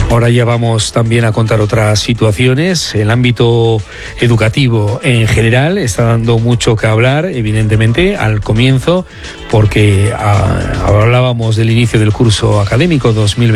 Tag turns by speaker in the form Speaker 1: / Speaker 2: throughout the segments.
Speaker 1: Ahora ya vamos también a contar otras situaciones. El ámbito educativo en general está dando mucho que hablar, evidentemente, al comienzo, porque hablábamos del inicio del curso académico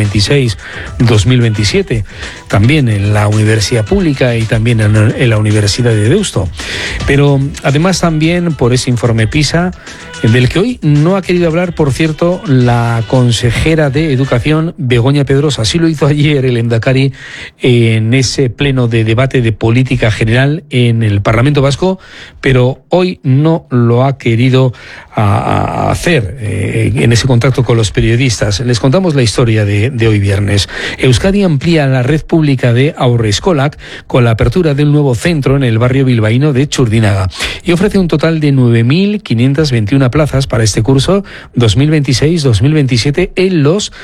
Speaker 1: 2026-2027, también en la universidad pública y también en la Universidad de Deusto. Pero además también por ese informe PISA, del que hoy no ha querido hablar, por cierto, la consejera de Educación, Begoña Pedrosa. Así lo hizo ayer el Endacari en ese pleno de debate de política general en el Parlamento Vasco, pero hoy no lo ha querido hacer en ese contacto con los periodistas. Les contamos la historia de hoy viernes. Euskadi amplía la red pública de Haurreskolak con la apertura de un nuevo centro en el barrio bilbaíno de Txurdinaga y ofrece un total de 9.521 plazas para este curso 2026-2027 en los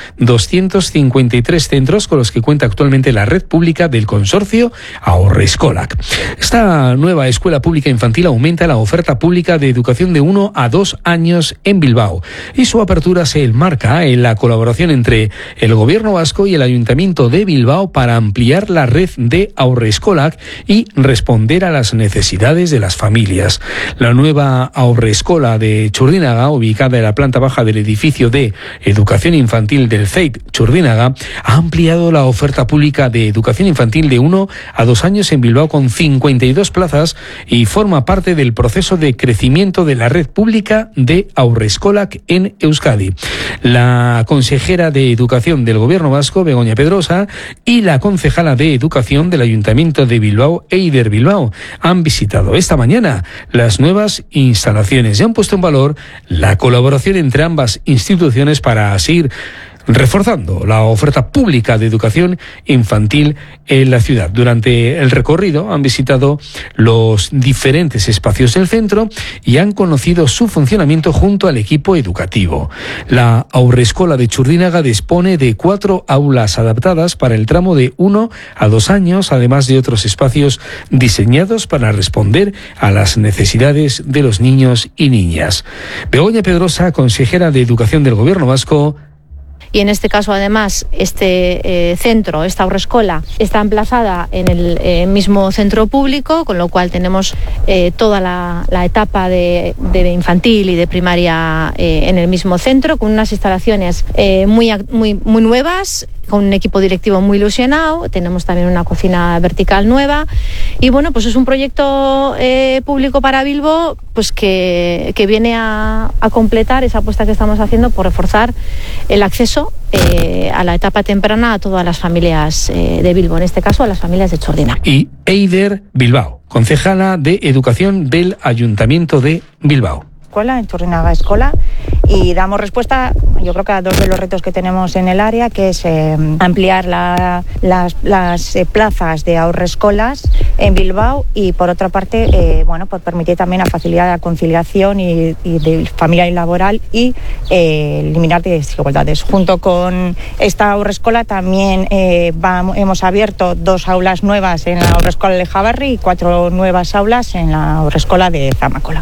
Speaker 1: 253 centros con los que cuenta actualmente la red pública del consorcio Haurreskolak. Esta nueva escuela pública infantil aumenta la oferta pública de educación de 1 a 2 años en Bilbao y su apertura se enmarca en la colaboración entre el Gobierno vasco y el Ayuntamiento de Bilbao para ampliar la red de Haurreskolak y responder a las necesidades de las familias. La nueva Haurreskola de Txurdinaga, ubicada en la planta baja del edificio de educación infantil del CEIP Txurdinaga, ha ampliado la oferta pública de educación infantil de 1 a 2 años en Bilbao con 52 plazas y forma parte del proceso de crecimiento de la red pública de Haurreskolak en Euskadi. La consejera de Educación del Gobierno vasco, Begoña Pedrosa, y la concejala de Educación del Ayuntamiento de Bilbao, Eider Bilbao, han visitado esta mañana las nuevas instalaciones y han puesto en valor la colaboración entre ambas instituciones para seguir reforzando la oferta pública de educación infantil en la ciudad. Durante el recorrido han visitado los diferentes espacios del centro y han conocido su funcionamiento junto al equipo educativo. La Haurreskola de Txurdinaga dispone de 4 aulas adaptadas para el tramo de 1 a 2 años, además de otros espacios diseñados para responder a las necesidades de los niños y niñas. Begoña Pedrosa, consejera de Educación del Gobierno vasco.
Speaker 2: Y en este caso, además, este centro, esta Haurreskola, está emplazada en el mismo centro público, con lo cual tenemos toda la etapa de infantil y de primaria en el mismo centro, con unas instalaciones muy nuevas, con un equipo directivo muy ilusionado. Tenemos también una cocina vertical nueva y bueno, pues es un proyecto público para Bilbo, pues que viene a completar esa apuesta que estamos haciendo por reforzar el acceso a la etapa temprana a todas las familias de Bilbo, en este caso a las familias de Txurdinaga.
Speaker 1: Y Eider Bilbao, concejala de Educación del Ayuntamiento de Bilbao.
Speaker 3: En Txurdinaga Escola, y damos respuesta, yo creo que a 2 de los retos que tenemos en el área, que es ampliar las plazas de Haurreskolas en Bilbao y por otra parte pues permitir también la facilidad de la conciliación y de familiar y laboral y eliminar desigualdades. Junto con esta Haurreskola también hemos abierto 2 aulas nuevas en la Haurreskola de Jabarri y 4 nuevas aulas en la Haurreskola de Zamacola.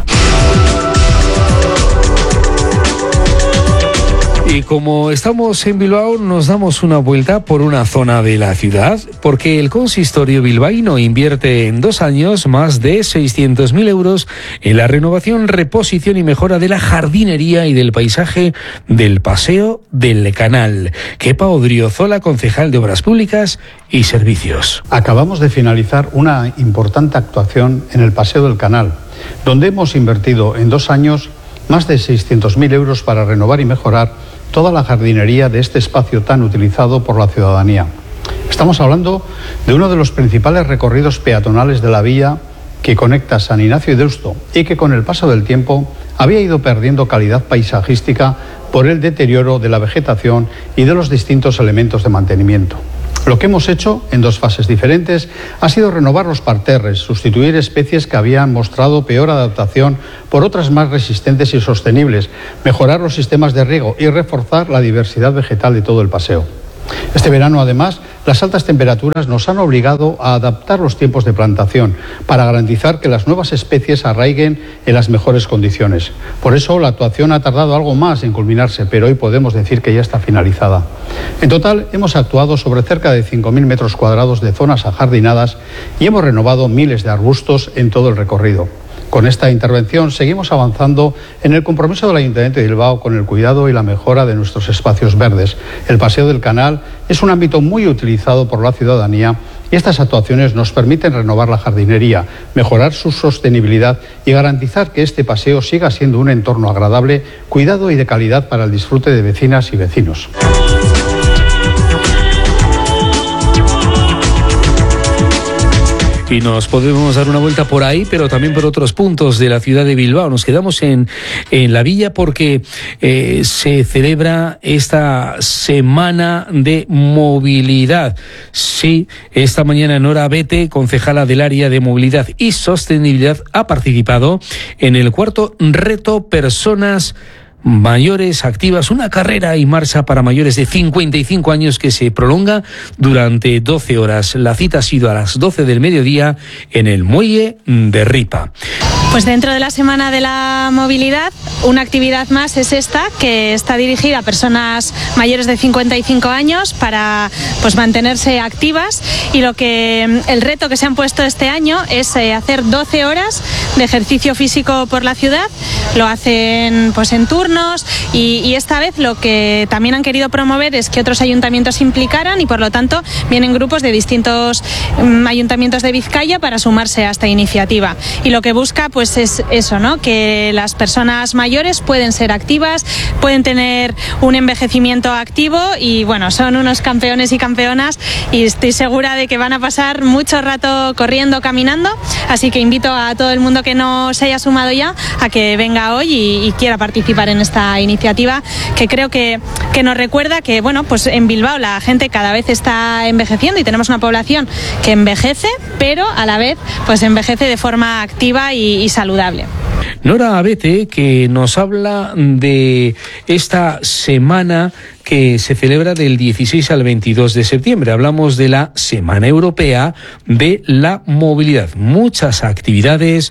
Speaker 1: Y como estamos en Bilbao, nos damos una vuelta por una zona de la ciudad, porque el consistorio bilbaíno invierte en 2 años más de 600.000 euros en la renovación, reposición y mejora de la jardinería y del paisaje del Paseo del Canal. Kepa Odriozola, concejal de Obras Públicas y Servicios.
Speaker 4: Acabamos de finalizar una importante actuación en el Paseo del Canal, donde hemos invertido en 2 años más de 600.000 euros para renovar y mejorar toda la jardinería de este espacio tan utilizado por la ciudadanía. Estamos hablando de uno de los principales recorridos peatonales de la vía que conecta San Ignacio y Deusto y que con el paso del tiempo había ido perdiendo calidad paisajística por el deterioro de la vegetación y de los distintos elementos de mantenimiento. Lo que hemos hecho en 2 fases diferentes ha sido renovar los parterres, sustituir especies que habían mostrado peor adaptación por otras más resistentes y sostenibles, mejorar los sistemas de riego y reforzar la diversidad vegetal de todo el paseo. Este verano, además, las altas temperaturas nos han obligado a adaptar los tiempos de plantación para garantizar que las nuevas especies arraiguen en las mejores condiciones. Por eso, la actuación ha tardado algo más en culminarse, pero hoy podemos decir que ya está finalizada. En total, hemos actuado sobre cerca de 5.000 metros cuadrados de zonas ajardinadas y hemos renovado miles de arbustos en todo el recorrido. Con esta intervención seguimos avanzando en el compromiso del Ayuntamiento de Bilbao con el cuidado y la mejora de nuestros espacios verdes. El Paseo del Canal es un ámbito muy utilizado por la ciudadanía y estas actuaciones nos permiten renovar la jardinería, mejorar su sostenibilidad y garantizar que este paseo siga siendo un entorno agradable, cuidado y de calidad para el disfrute de vecinas y vecinos.
Speaker 1: Y nos podemos dar una vuelta por ahí, pero también por otros puntos de la ciudad de Bilbao. Nos quedamos en la villa porque se celebra esta semana de movilidad. Sí, esta mañana Nora Abete, concejala del área de movilidad y sostenibilidad, ha participado en el cuarto reto Personas Mayores Activas, una carrera y marcha para mayores de 55 años que se prolonga durante 12 horas. La cita ha sido a las 12 del mediodía en el muelle de Ripa.
Speaker 5: Pues dentro de la Semana de la Movilidad, una actividad más es esta, que está dirigida a personas mayores de 55 años para mantenerse activas, y el reto que se han puesto este año es hacer 12 horas de ejercicio físico por la ciudad. Lo hacen en turnos y esta vez lo que también han querido promover es que otros ayuntamientos se implicaran, y por lo tanto vienen grupos de distintos ayuntamientos de Vizcaya para sumarse a esta iniciativa. Y lo que busca es eso, ¿no? Que las personas mayores pueden ser activas, pueden tener un envejecimiento activo y son unos campeones y campeonas, y estoy segura de que van a pasar mucho rato corriendo, caminando, así que invito a todo el mundo que no se haya sumado ya a que venga hoy y quiera participar en esta iniciativa, que creo que nos recuerda que en Bilbao la gente cada vez está envejeciendo y tenemos una población que envejece, pero a la vez envejece de forma activa y saludable.
Speaker 1: Nora Abete, que nos habla de esta semana que se celebra del 16 al 22 de septiembre. Hablamos de la Semana Europea de la Movilidad. Muchas actividades,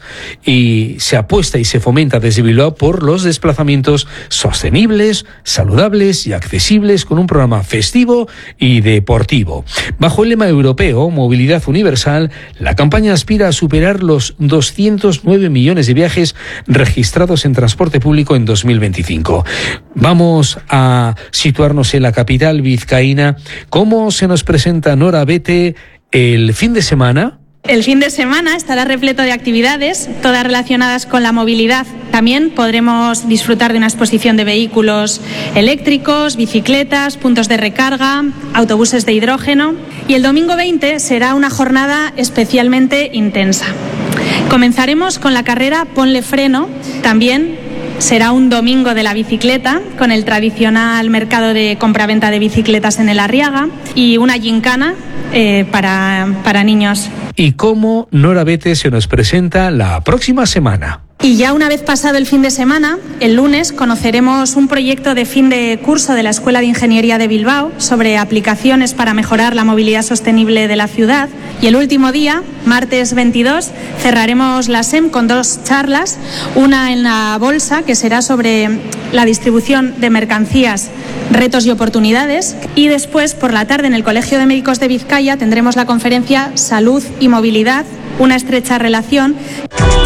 Speaker 1: y se apuesta y se fomenta desde Bilbao por los desplazamientos sostenibles, saludables y accesibles, con un programa festivo y deportivo. Bajo el lema europeo Movilidad Universal, la campaña aspira a superar los 209 millones de viajes registrados en transporte público en 2025. Vamos a situarnos en la capital vizcaína. ¿Cómo se nos presenta, Nora Abete, el fin de semana?
Speaker 5: El fin de semana estará repleto de actividades, todas relacionadas con la movilidad. También podremos disfrutar de una exposición de vehículos eléctricos, bicicletas, puntos de recarga, autobuses de hidrógeno. Y el domingo 20 será una jornada especialmente intensa. Comenzaremos con la carrera Ponle Freno. También será un domingo de la bicicleta, con el tradicional mercado de compraventa de bicicletas en el Arriaga, y una gincana para niños.
Speaker 1: ¿Y cómo, Nora Abete, se nos presenta la próxima semana?
Speaker 5: Y ya una vez pasado el fin de semana, el lunes conoceremos un proyecto de fin de curso de la Escuela de Ingeniería de Bilbao sobre aplicaciones para mejorar la movilidad sostenible de la ciudad. Y el último día, martes 22, cerraremos la SEM con 2 charlas, una en la Bolsa, que será sobre la distribución de mercancías, retos y oportunidades, y después por la tarde en el Colegio de Médicos de Vizcaya tendremos la conferencia Salud y Movilidad, una estrecha relación.